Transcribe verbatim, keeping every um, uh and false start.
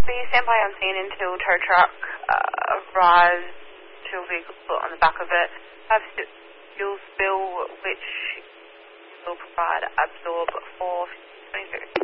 be standby unseen until tow truck uh, arrives to a vehicle put on the back of it. Have fuel spill, which will provide absorb for twenty-two.